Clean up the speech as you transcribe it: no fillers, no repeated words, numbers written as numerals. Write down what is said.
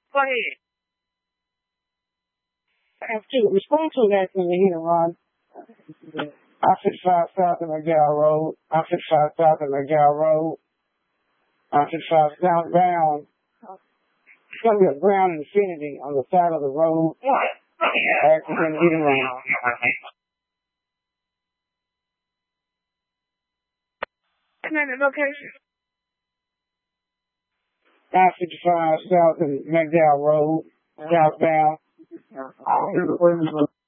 Go ahead. I have to respond to that in the hearing, Ron. I-55 South and McDowell Road. I-55 South and McDowell Road. I-55 southbound. It's going to be a ground infinity on the side of the road. Accident heating room. And then the location. I-55 South and McDowell Road. Southbound.